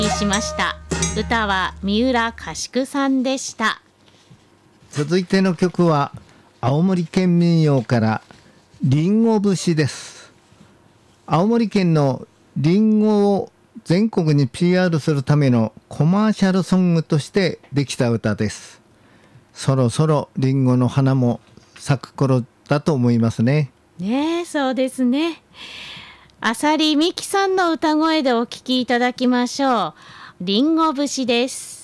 しました。歌は三浦かしくさんでした。 続いての曲は青森県民謡からりんご節です。青森県のりんごを全国に PR するためのコマーシャルソングとしてできた歌です。そろそろりんごの花も咲く頃だと思いますね。 ねえ、そうですね。浅利美希さんの歌声でお聴きいただきましょう。りんご節です。